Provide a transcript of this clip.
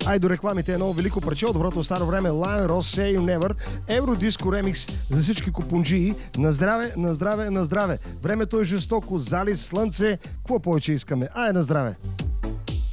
Ай до рекламите едно велико парче от доброто старо време Lion Ross Say You Never, Евродиско ремикс за всички купунджии. На здраве, на здраве, на здраве. Времето е жестоко, зали слънце. Какво повече искаме? Ай на здраве!